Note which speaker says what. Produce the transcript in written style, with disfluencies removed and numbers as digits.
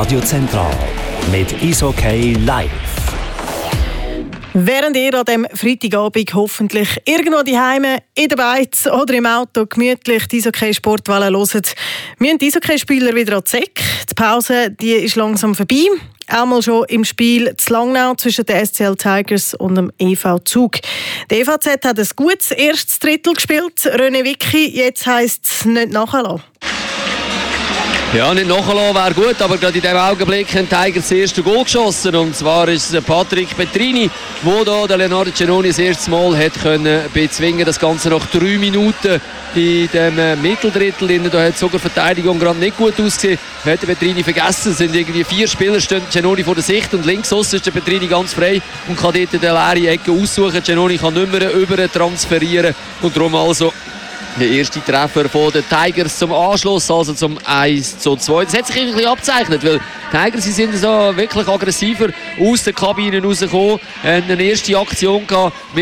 Speaker 1: Radio Zentral mit Eishockey live.
Speaker 2: Während ihr an diesem Freitagabend hoffentlich irgendwo daheim, in der Beiz oder im Auto gemütlich die Eishockey-Sportwelle hört, müssen die Eishockeyspieler wieder an die Säcke. Die Pause die ist langsam vorbei. Einmal schon im Spiel zu Langnau zwischen den SCL Tigers und dem EV Zug. Der EVZ hat ein gutes erstes Drittel gespielt. René Wicki, jetzt heisst es nicht nachlassen.
Speaker 3: Ja, nicht nachlassen wäre gut, aber gerade in diesem Augenblick hat Tiger das erste Goal geschossen. Und zwar ist es Patrick Petrini, der hier Leonardo Giannoni das erste Mal hat können bezwingen. Das Ganze nach 3 Minuten in dem Mitteldrittel. Da hat sogar die Verteidigung gerade nicht gut ausgesehen. Hat der Petrini vergessen. Es sind irgendwie 4 Spieler, stehen Giannoni vor der Sicht. Und links aussen ist der Petrini ganz frei und kann dort eine leere Ecke aussuchen. Giannoni kann nicht mehr über transferieren. Und darum also der erste Treffer von den Tigers zum Anschluss, also zum 1:2. Das hat sich irgendwie abgezeichnet, weil die Tigers sind so wirklich aggressiver aus der Kabine rausgekommen, haben eine erste Aktion gehabt